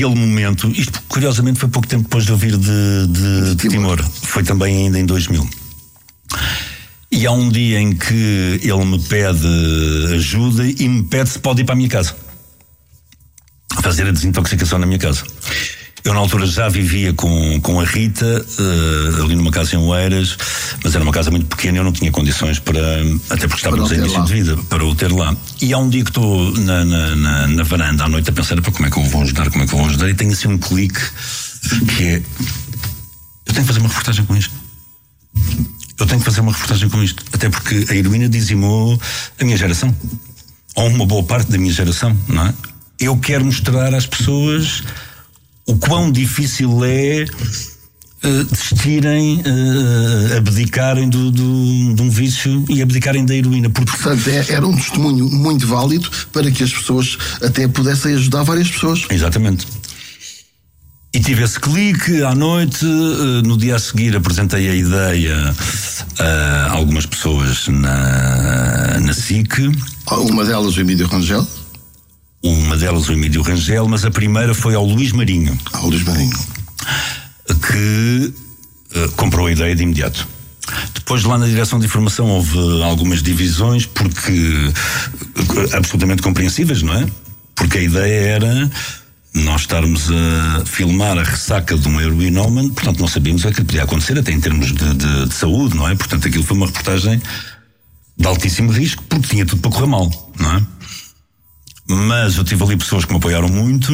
naquele momento, isto curiosamente foi pouco tempo depois de eu vir de Timor, foi também ainda em 2000. E há um dia em que ele me pede ajuda e me pede se pode ir para a minha casa fazer a desintoxicação na minha casa. Eu na altura já vivia com a Rita ali numa casa em Oeiras, mas era uma casa muito pequena e eu não tinha condições para, até porque estávamos em início de vida, para o ter lá. E há um dia que estou na varanda à noite a pensar, como é que eu vou ajudar, e tenho assim um clique que é: eu tenho que fazer uma reportagem com isto. Até porque a heroína dizimou a minha geração, ou uma boa parte da minha geração, não é? Eu quero mostrar às pessoas o quão difícil é desistirem, abdicarem de um vício e abdicarem da heroína. Portanto, era um testemunho muito válido para que as pessoas até pudessem ajudar várias pessoas. Exatamente. E tive esse clique à noite. No dia a seguir apresentei a ideia a algumas pessoas na SIC. Uma delas o Emílio Rangel. Mas a primeira foi ao Luís Marinho. Que comprou a ideia de imediato. Depois, lá na direção de informação, houve algumas divisões, porque absolutamente compreensíveis, não é? Porque a ideia era nós estarmos a filmar a ressaca de um heroinómano, portanto não sabíamos o que podia acontecer, até em termos de saúde, não é? Portanto, aquilo foi uma reportagem de altíssimo risco, porque tinha tudo para correr mal, não é? Mas eu tive ali pessoas que me apoiaram muito,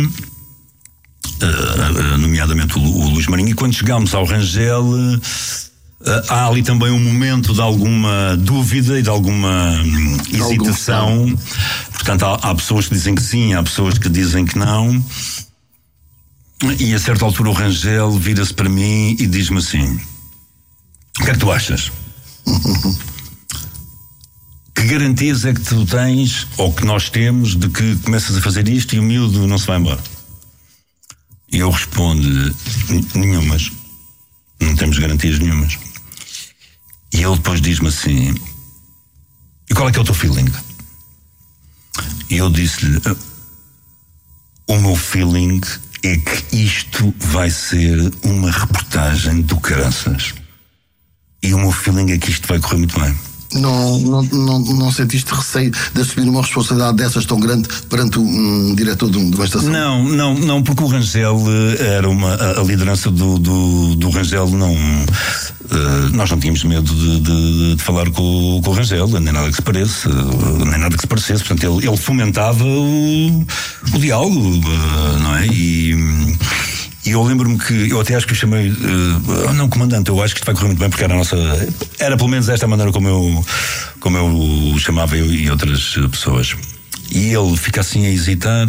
nomeadamente o Luís Marinho, e quando chegámos ao Rangel, há ali também um momento de alguma dúvida e de alguma hesitação. Portanto, há pessoas que dizem que sim, há pessoas que dizem que não, e a certa altura o Rangel vira-se para mim e diz-me assim: o que é que tu achas? Que garantias é que tu tens, ou que nós temos, de que começas a fazer isto e o miúdo não se vai embora? E eu respondo-lhe: nenhumas. Não temos garantias nenhumas. E ele depois diz-me assim: e qual é que é o teu feeling? E eu disse-lhe: o meu feeling é que isto vai ser uma reportagem do caraças. E o meu feeling é que isto vai correr muito bem. Não sentiste receio de assumir uma responsabilidade dessas tão grande perante um diretor de uma estação? Não, porque o Rangel era a liderança do Rangel não. Nós não tínhamos medo de falar com o Rangel, nem nada que se parecesse. Portanto, ele fomentava o diálogo, não é? E eu lembro-me que eu até acho que o chamei, não, comandante, eu acho que isto vai correr muito bem, porque era pelo menos desta maneira como eu o chamava, eu e outras pessoas. E ele fica assim a hesitar,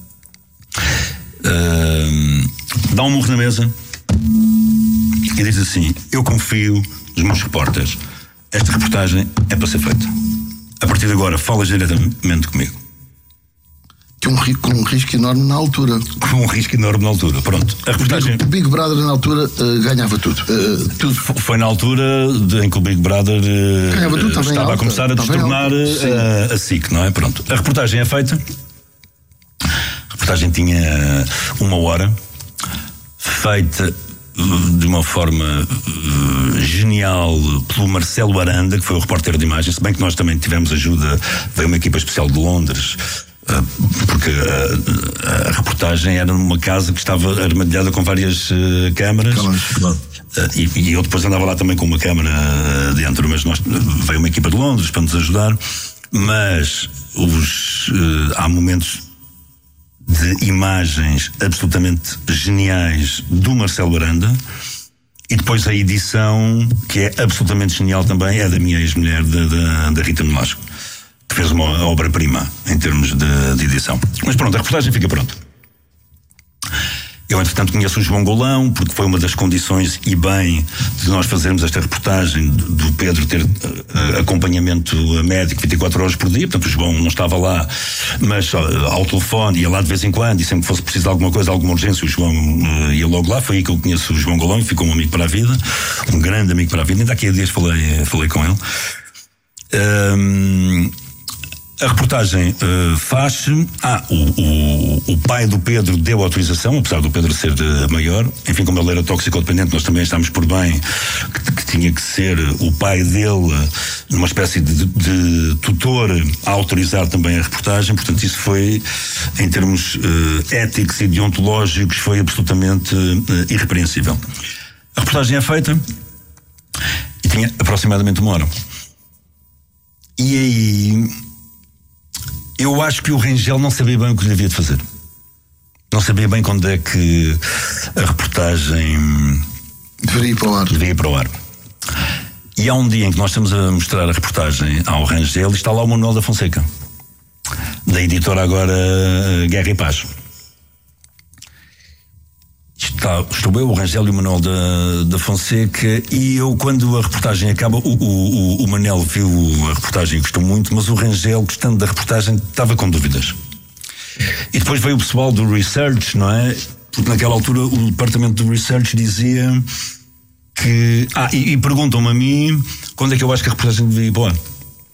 dá um murro na mesa e diz assim: eu confio nos meus repórteres, esta reportagem é para ser feita. A partir de agora falas diretamente comigo. Com um risco enorme na altura. Pronto. A reportagem... O Big Brother na altura ganhava tudo. Foi na altura em que o Big Brother estava a começar a destornar a SIC, não é? Pronto. A reportagem é feita. A reportagem tinha 1 hora, feita de uma forma genial pelo Marcelo Aranda, que foi o repórter de imagem, se bem que nós também tivemos ajuda, veio uma equipa especial de Londres, porque a reportagem era numa casa que estava armadilhada com várias câmaras. Claro. E eu depois andava lá também com uma câmara dentro, mas veio uma equipa de Londres para nos ajudar. Mas há momentos de imagens absolutamente geniais do Marcelo Aranda, e depois a edição, que é absolutamente genial também, é da minha ex-mulher, da Rita Nolasco, que fez uma obra-prima em termos de edição. Mas pronto, a reportagem fica pronta. Eu, entretanto, conheço o João Golão, porque foi uma das condições, e bem, de nós fazermos esta reportagem, do Pedro ter acompanhamento médico 24 horas por dia. Portanto, o João não estava lá, mas ao telefone, ia lá de vez em quando, e sempre que fosse preciso de alguma coisa, alguma urgência, o João ia logo lá. Foi aí que eu conheço o João Golão, e ficou um amigo para a vida, um grande amigo para a vida. Ainda aqui há dias falei com ele. A reportagem faz-se. O pai do Pedro deu autorização, apesar do Pedro ser maior. Enfim, como ele era toxicodependente, nós também estávamos por bem que tinha que ser o pai dele, numa espécie de tutor, a autorizar também a reportagem. Portanto, isso foi, em termos éticos e deontológicos, foi absolutamente irrepreensível. A reportagem é feita e tinha aproximadamente 1 hora. E aí, eu acho que o Rangel não sabia bem o que lhe havia de fazer. Não sabia bem quando é que a reportagem deveria ir para o ar. E há um dia em que nós estamos a mostrar a reportagem ao Rangel e está lá o Manuel da Fonseca, da editora agora Guerra e Paz. Estou eu, o Rangel e o Manuel da Fonseca, e eu, quando a reportagem acaba, o Manel viu a reportagem e gostou muito, mas o Rangel, gostando da reportagem, estava com dúvidas. E depois veio o pessoal do Research, não é? Porque naquela altura o departamento do Research dizia que... E perguntam-me a mim quando é que eu acho que a reportagem devia ir para o ar.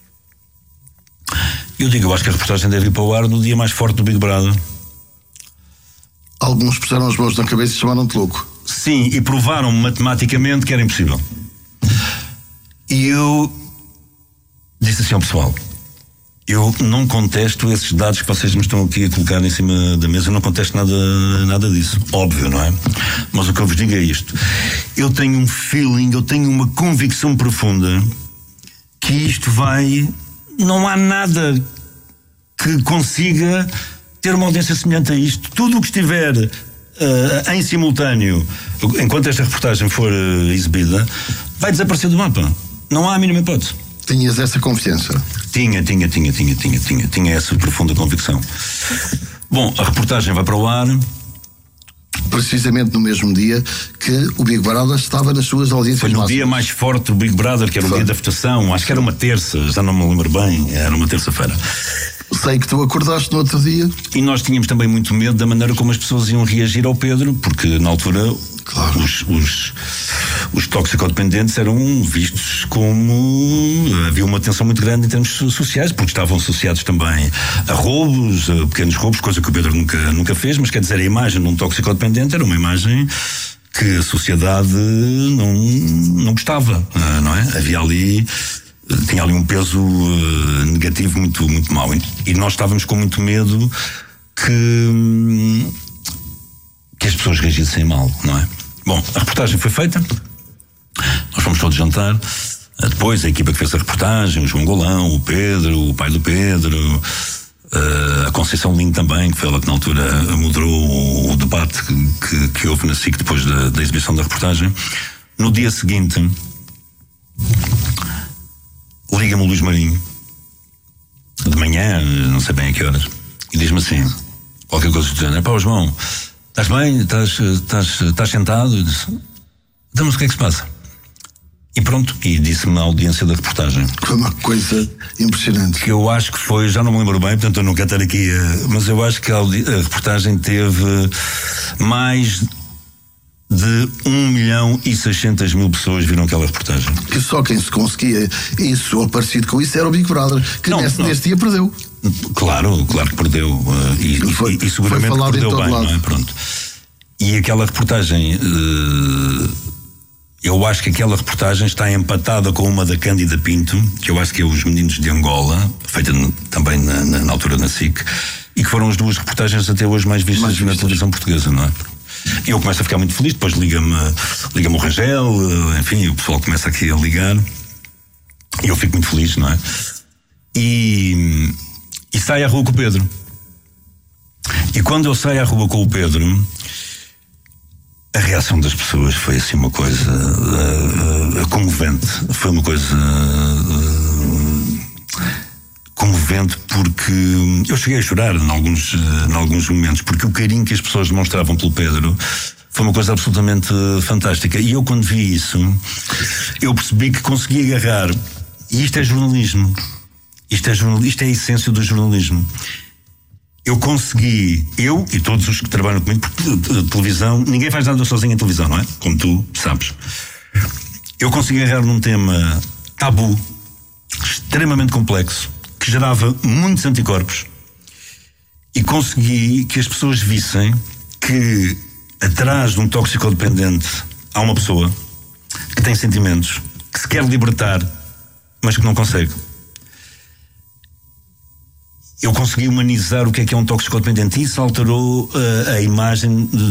Eu digo, eu acho que a reportagem deve ir para o ar no dia mais forte do Big Brother. Alguns puseram as mãos na cabeça e chamaram-te louco. Sim, e provaram matematicamente que era impossível. E eu disse assim ao pessoal: eu não contesto esses dados que vocês me estão aqui a colocar em cima da mesa, eu não contesto nada disso. Óbvio, não é? Mas o que eu vos digo é isto: eu tenho um feeling, eu tenho uma convicção profunda que isto vai... Não há nada que consiga ter uma audiência semelhante a isto. Tudo o que estiver em simultâneo, enquanto esta reportagem for exibida, vai desaparecer do mapa. Não há a mínima hipótese. Tinhas essa confiança? Tinha essa profunda convicção. Bom, a reportagem vai para o ar precisamente no mesmo dia que o Big Brother estava nas suas audiências. Foi no dia mais forte do Big Brother, que era o dia da votação. Acho que era uma terça, já não me lembro bem. Era uma terça-feira. Sei que tu acordaste no outro dia. E nós tínhamos também muito medo da maneira como as pessoas iam reagir ao Pedro, porque na altura, claro, os toxicodependentes eram vistos como... Havia uma tensão muito grande em termos sociais, porque estavam associados também a roubos, a pequenos roubos, coisa que o Pedro nunca fez, mas quer dizer, a imagem de um toxicodependente era uma imagem que a sociedade não gostava, não é? Tinha ali um peso negativo muito, muito mau. E nós estávamos com muito medo que as pessoas reagissem mal, não é? Bom, a reportagem foi feita, nós fomos todos jantar. Depois a equipa que fez a reportagem, o João Golão, o Pedro, o pai do Pedro, a Conceição Lindo também, que foi ela que na altura moderou o debate que houve na SIC depois da exibição da reportagem. No dia seguinte, liga-me o Luís Marinho, de manhã, não sei bem a que horas, e diz-me assim, qualquer coisa do género: pá, João, estás bem? Estás sentado? Eu disse: então, mas o que é que se passa? E pronto, e disse-me na audiência da reportagem. Foi uma coisa impressionante. Que eu acho que foi, já não me lembro bem, portanto eu não quero estar aqui, mas eu acho que a reportagem teve mais de 1.600.000 pessoas viram aquela reportagem. Que só quem se conseguia isso ou parecido com isso era o Big Brother, que nesse dia perdeu. Claro que perdeu. E seguramente que perdeu bem, não é? Pronto. E aquela reportagem, eu acho que aquela reportagem está empatada com uma da Cândida Pinto, que eu acho que é Os Meninos de Angola, feita também na altura na SIC, e que foram as duas reportagens até hoje mais vistas na televisão portuguesa, não é? E eu começo a ficar muito feliz, depois liga-me o Rangel, enfim, o pessoal começa aqui a ligar, e eu fico muito feliz, não é? E saio à rua com o Pedro. E quando eu saio à rua com o Pedro, a reação das pessoas foi assim uma coisa comovente. Foi uma coisa comovente, porque eu cheguei a chorar em alguns momentos, porque o carinho que as pessoas demonstravam pelo Pedro foi uma coisa absolutamente fantástica. E eu, quando vi isso, eu percebi que consegui agarrar, e isto é jornalismo, isto é a essência do jornalismo. Eu consegui, eu e todos os que trabalham comigo, porque televisão, ninguém faz nada sozinho em televisão, não é? Como tu sabes. Eu consegui agarrar num tema tabu, extremamente complexo, que gerava muitos anticorpos e consegui que as pessoas vissem que atrás de um toxicodependente há uma pessoa que tem sentimentos, que se quer libertar, mas que não consegue. Eu consegui humanizar o que é um toxicodependente e isso alterou a imagem